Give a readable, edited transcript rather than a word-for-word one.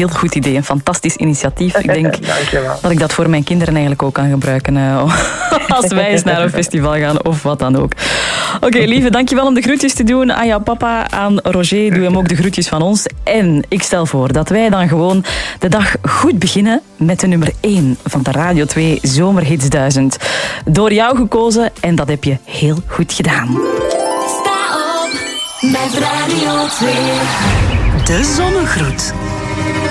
heel goed idee. Een fantastisch initiatief. Ik denk dat ik dat voor mijn kinderen eigenlijk ook kan gebruiken. Als wij eens naar een festival gaan of wat dan ook. Oké, lieve, dankjewel om de groetjes te doen aan jouw papa, aan Roger. Doe hem ook de groetjes van ons. En ik stel voor dat wij dan gewoon de dag goed beginnen met de nummer 1 van de Radio 2 Zomerhits 1000. Door jou gekozen en dat heb je heel goed gedaan. Sta op met Radio 2. De Zonnegroet.